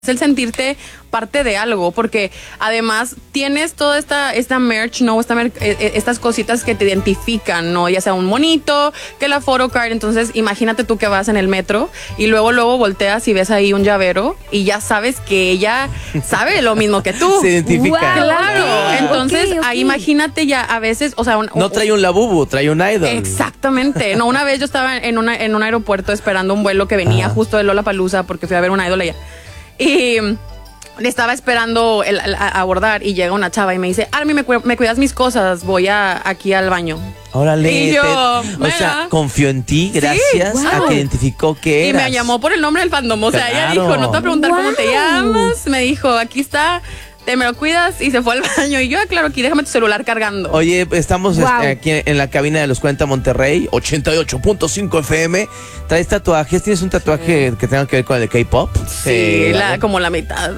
Es el sentirte parte de algo, porque además tienes toda esta merch, ¿no? Estas cositas que te identifican, ¿no? Ya sea un monito, que la photocard. Entonces, imagínate tú que vas en el metro y luego volteas y ves ahí un llavero y ya sabes que ella sabe lo mismo que tú. Se identifica. Wow, claro. Okay. Entonces, ahí imagínate ya a veces, o sea... no trae un Labubu, trae un idol. Exactamente. No, una vez yo estaba en un aeropuerto esperando un vuelo que venía justo de Lollapalooza porque fui a ver un idol allá. Y le estaba esperando a abordar y llega una chava y me dice, Army, me cuidas mis cosas, voy aquí al baño. Órale. Y yo, o sea, confió en ti gracias a que identificó que eras. Y me llamó por el nombre del fandom. O sea, ella dijo, no te voy a preguntar cómo te llamas. Me dijo, aquí está, te me lo cuidas, y se fue al baño. Y yo, claro, aquí déjame tu celular cargando. Oye, estamos aquí en la cabina de Los 40 Monterrey, 88.5 FM. ¿Traes tatuajes? ¿Tienes un tatuaje que tenga que ver con el de K-pop? Sí, como la mitad.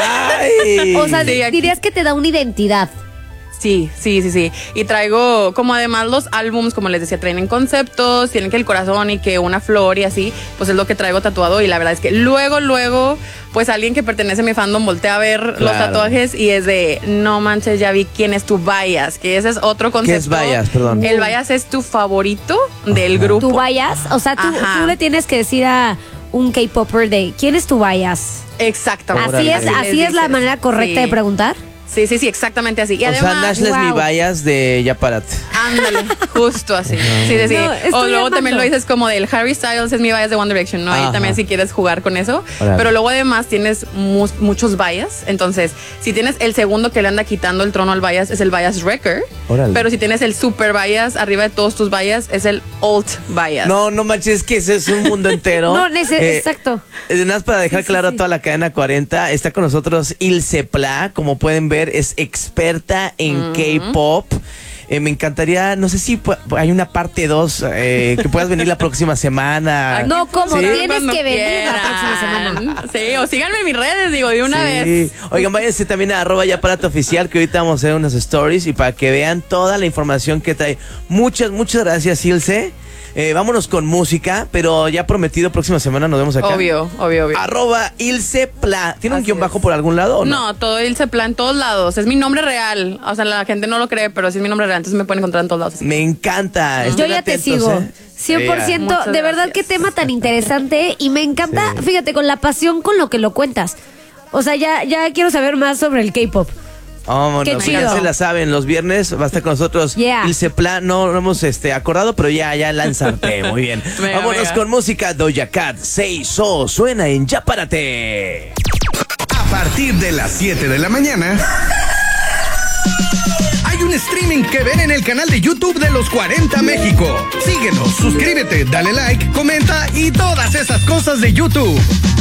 Ay. O sea, dirías que te da una identidad. Sí. Y traigo, como además los álbums, como les decía, traen en conceptos, tienen que el corazón y que una flor y así, pues es lo que traigo tatuado. Y la verdad es que luego, pues alguien que pertenece a mi fandom voltea a ver los tatuajes y es de, no manches, ya vi quién es tu bias, que ese es otro concepto. ¿Qué es bias? Perdón. El bias es tu favorito del grupo. ¿Tu bias? O sea, tú le tienes que decir a un K-popper de, ¿quién es tu bias? Exactamente. Así es la manera correcta de preguntar. Sí, exactamente así. Y además, Nashla es mi bias de Ya Párate. Ándale, justo así. Sí. O luego también lo dices como del Harry Styles es mi bias de One Direction, ¿no? Ahí también si quieres jugar con eso. Órale. Pero luego además tienes muchos bias. Entonces, si tienes el segundo que le anda quitando el trono al bias, es el bias wrecker. Órale. Pero si tienes el super bias arriba de todos tus bias, es el alt bias. No manches, es que ese es un mundo entero. Exacto. Nada más para dejar claro a toda la cadena 40, está con nosotros Ilse Pla, como pueden ver, es experta en K-pop. Me encantaría, no sé si hay una parte 2 que puedas venir la próxima semana. No, ¿cómo? ¿Sí? Tienes que venir la próxima semana. Sí, o síganme en mis redes, de una vez. Oigan, váyanse también a @yaparateoficial, que ahorita vamos a hacer unas stories y para que vean toda la información que trae. Muchas gracias, Ilse. Vámonos con música, pero ya prometido, próxima semana nos vemos acá. Obvio. @IlsePla. ¿Tiene un guión bajo por algún lado o no? No, todo Ilse Pla en todos lados. Es mi nombre real. O sea, la gente no lo cree, pero sí es mi nombre real. Entonces me pueden encontrar en todos lados. Así. Me encanta. Yo ya te sigo. 100%. De verdad, qué tema tan interesante. Y me encanta, fíjate, con la pasión con lo que lo cuentas. O sea, ya quiero saber más sobre el K-pop. Vámonos, ya se la saben, los viernes va a estar con nosotros Ilse Pla. No hemos acordado, pero ya lanzarte. Muy bien. Vámonos con música. Doja Cat, Say So, suena en Ya Párate. A partir de las 7 de la mañana hay un streaming que ver en el canal de YouTube de Los 40 México. Síguenos, suscríbete, dale like, comenta y todas esas cosas de YouTube.